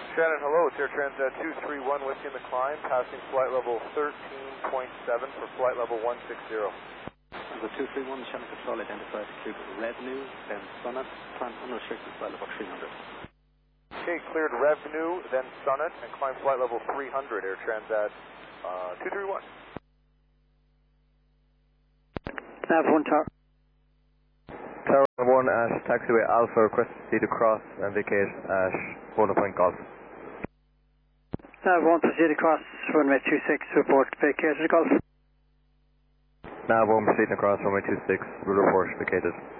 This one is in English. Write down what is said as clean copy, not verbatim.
Shannon, hello. It's Air Transat 231 Whiskey in the climb, passing flight level 13.7 for flight level 160. The 231 Shannon Control identified cleared revenue, then Sonnet, climb unrestricted flight level 300. Okay, cleared revenue, then Sonnet, and climb flight level 300, Air Transat 231. Nav 1 tower. Tower 1 at taxiway Alpha, request to proceed across and vacate at Boulder Point Golf. Nav 1 proceed across runway 26, report vacated golf. Nav 1 proceeding across runway 26, will report vacated.